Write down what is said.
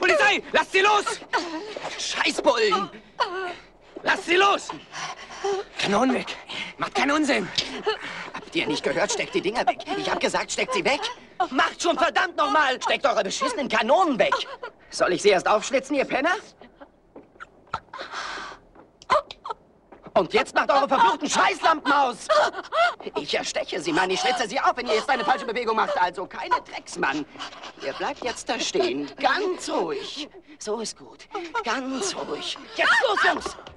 Polizei, lasst sie los! Scheißbullen! Lasst sie los! Kanonen weg! Macht keinen Unsinn! Habt ihr nicht gehört? Steckt die Dinger weg. Ich hab gesagt, steckt sie weg. Macht schon verdammt nochmal! Steckt eure beschissenen Kanonen weg! Soll ich sie erst aufschlitzen, ihr Penner? Und jetzt macht eure verfluchten Scheißlampen aus! Ich ersteche sie, Mann. Ich schlitze sie auf, wenn ihr jetzt eine falsche Bewegung macht. Also keine Drecksmann. Ihr bleibt jetzt da stehen. Ganz ruhig. So ist gut. Ganz ruhig. Jetzt los, Jungs!